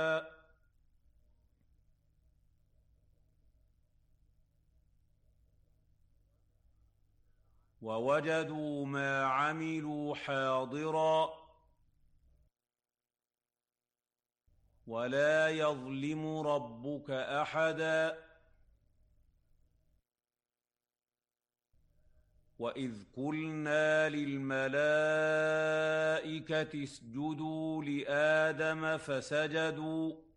ووجدوا ما عملوا حاضرا ولا يظلم ربك أحدا. وإذ قلنا للملائكة اسجدوا لآدم فسجدوا